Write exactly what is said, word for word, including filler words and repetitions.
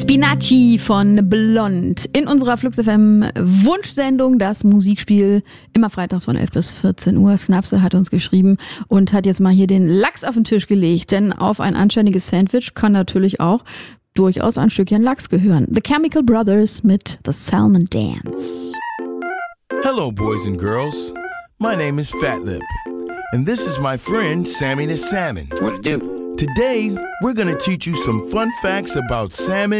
Spinacci von Blond in unserer Flux F M Wunschsendung, das Musikspiel, immer freitags von elf bis vierzehn Uhr. Snapse hat uns geschrieben und hat jetzt mal hier den Lachs auf den Tisch gelegt, denn auf ein anständiges Sandwich kann natürlich auch durchaus ein Stückchen Lachs gehören. The Chemical Brothers mit The Salmon Dance. Hello, boys and girls. My name is Fatlip, and this is my friend Sammy the Salmon. What it do? Today, we're gonna teach you some fun facts about salmon